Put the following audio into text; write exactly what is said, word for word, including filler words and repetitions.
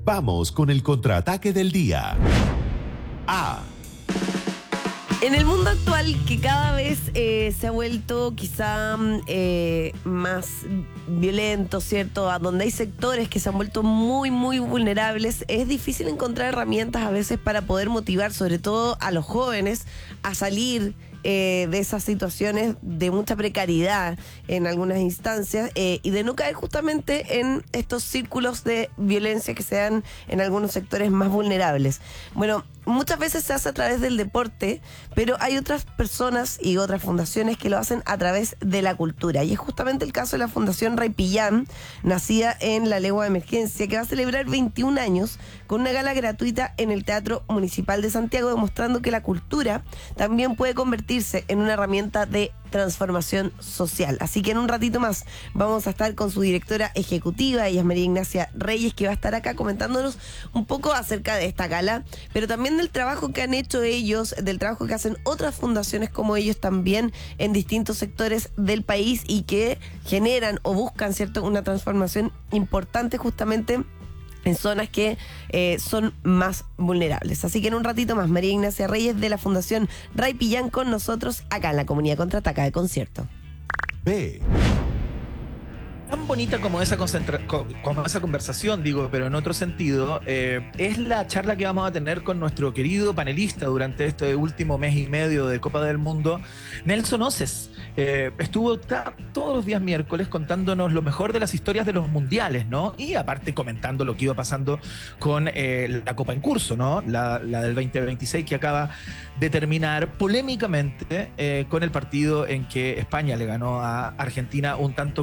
Vamos con el contraataque del día. A. En el mundo actual, que cada vez eh, se ha vuelto quizá eh, más violento, ¿cierto? A donde hay sectores que se han vuelto muy, muy vulnerables, es difícil encontrar herramientas a veces para poder motivar, sobre todo a los jóvenes, a salir eh, de esas situaciones de mucha precariedad en algunas instancias eh, y de no caer justamente en estos círculos de violencia que se dan en algunos sectores más vulnerables. Bueno, muchas veces se hace a través del deporte, pero hay otras personas y otras fundaciones que lo hacen a través de la cultura. Y es justamente el caso de la Fundación Ray Pillán, nacida en la Legua de Emergencia, que va a celebrar veintiún años con una gala gratuita en el Teatro Municipal de Santiago, demostrando que la cultura también puede convertirse en una herramienta de transformación social. Así que en un ratito más vamos a estar con su directora ejecutiva, ella es María Ignacia Reyes, que va a estar acá comentándonos un poco acerca de esta gala, pero también del trabajo que han hecho ellos, del trabajo que hacen otras fundaciones como ellos también en distintos sectores del país y que generan o buscan, ¿cierto?, una transformación importante justamente en zonas que eh, son más vulnerables. Así que en un ratito más, María Ignacia Reyes de la Fundación Ray Pillán con nosotros acá en la Comunidad Contraataca de Concierto. B. Tan bonita como esa, concentra- co- como esa conversación, digo, pero en otro sentido, eh, es la charla que vamos a tener con nuestro querido panelista durante este último mes y medio de Copa del Mundo, Nelson Oces. Eh, estuvo ta- todos los días miércoles contándonos lo mejor de las historias de los mundiales, ¿no? Y aparte comentando lo que iba pasando con eh, la Copa en curso, ¿no? La, la del veinte veintiséis que acaba de terminar polémicamente eh, con el partido en que España le ganó a Argentina un tanto